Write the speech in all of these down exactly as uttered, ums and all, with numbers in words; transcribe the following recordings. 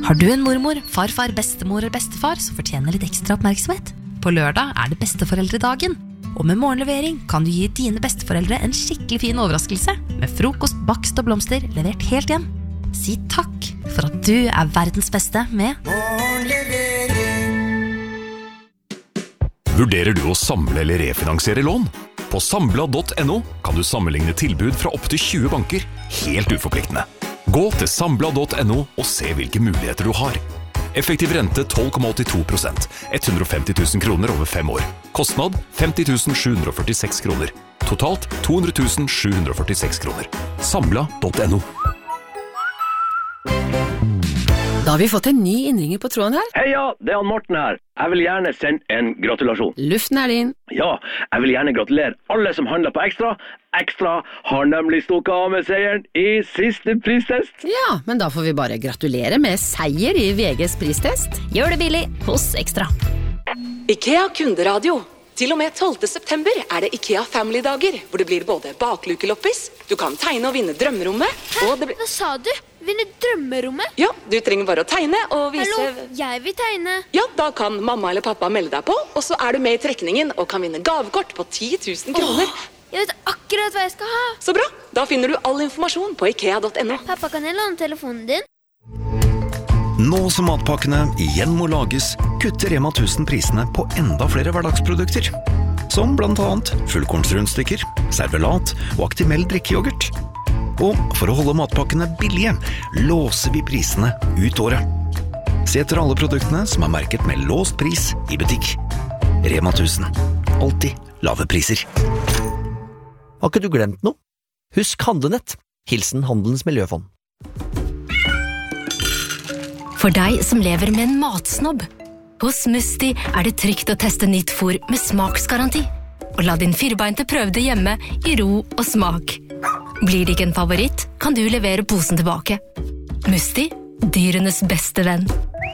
Har du en mormor, farfar, bestemor eller bestefar som fortjener litt ekstra oppmerksomhet? På lørdag er det besteforeldredagen, og med morgenlevering kan du gi dine besteforeldre en skikkelig fin overraskelse med frokost, bakst og blomster levert helt hjem. Si takk for at du er verdens beste med morgenlevering. Vurderer du å samle eller refinansiere lån? På Sambla punktum no kan du sammenligne tilbud fra opp til tjue banker, helt uforpliktende. Gå til Sambla punktum no og se hvilke muligheter du har. Effektiv rente tolv komma åttito prosent, hundre og femti tusen kroner over fem år. Kostnad femti tusen sju hundre og førtiseks kroner. Totalt to hundre tusen sju hundre og førtiseks kroner. Sambla punktum no. Da har vi fått en ny innringer på tråden her. Heia, det er han Morten her. Jeg vil gjerne sende en gratulasjon. Luften er din. Ja, jeg vil gjerne gratulere alle som handler på Ekstra. Ekstra har nemlig stukket av med seieren i siste pristest. Ja, men da får vi bare gratulere med seier i V G's pristest. Gjør det billig hos Ekstra. IKEA kunderadio. Til og med tolvte september er det IKEA Family-dager, hvor det blir både baklukeloppis, du kan tegne og vinne drømmerommet. Hæ? Og det blir... Hva sa du? Vinne drømmerommet? Ja, du trenger bare å tegne og vise... Hallo, jeg vil tegne. Ja, da kan mamma eller pappa melde deg på, og så er du med i trekningen og kan vinne gavekort på ti tusen kroner. Åh, jeg vet akkurat hva jeg skal ha. Så bra, da finner du all informasjon på ikea punktum no. Pappa, kan jeg låne telefonen din? Nå som matpakkene igjen må lages, kutter Rema tusen prisene på enda flere hverdagsprodukter. Som blant annet fullkornsrundstykker, servelat og Actimel drikkeyoghurt. Og for å holde matpakkene billige, låser vi prisene ut året. Se etter alle produktene som er merket med låst pris i butikk. Rema tusen. Alltid lave priser. Har ikke du glemt noe? Husk Handlenett. Hilsen Handelens Miljøfond. For deg som lever med en matsnobb. Hos Musti er det trygt å teste nytt fôr med smaksgaranti. Og la din firbeinte prøve det hjemme i ro og smak. Blir det ikke en favoritt, kan du levere posen tilbake. Musti, dyrenes beste venn.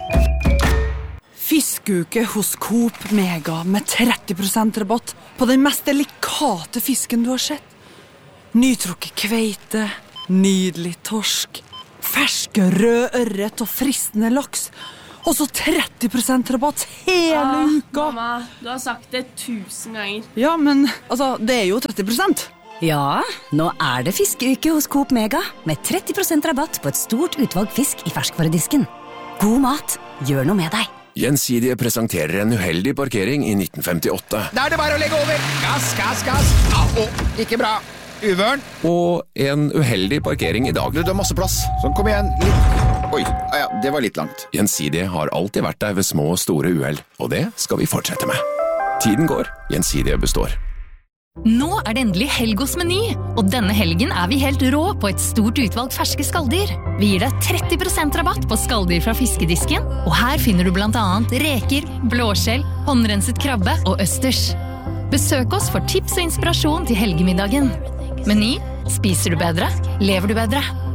Fiskeuke hos Coop Mega med tretti prosent rabatt på den mest delikate fisken du har sett. Nytrukket kveite, nydelig torsk, ferske rød ørret og fristende laks. Og så tretti prosent rabatt hele ah, uka. Mamma, du har sagt det tusen ganger. Ja, men altså, det er jo tretti prosent. Ja, nå er det fiskeuke hos Coop Mega med tretti prosent rabatt på et stort utvalg fisk i ferskvaredisken. God mat, gjør noe med deg. Gjensidige presenterer en uheldig parkering i nitten femtiåtte. Da er det bare å legge over. Gass, gass, gass. Au, ikke bra. Uvørn. Og en uheldig parkering i dag. Du, du har masse plass. Så kom igjen. Litt. Oi, ja, det var litt langt. Gjensidige har alltid vært der ved små og store uheld, og det skal vi fortsette med. Tiden går, Gjensidige består. Nå er det endelig helg hos Meny, og denne helgen er vi helt rå på et stort utvalg ferske skalldyr. Vi gir deg tretti prosent rabatt på skalldyr fra fiskedisken, og her finner du blant annet reker, blåskjell, håndrenset krabbe og østers. Besøk oss for tips og inspirasjon til helgemiddagen. Meny, spiser du bedre, lever du bedre.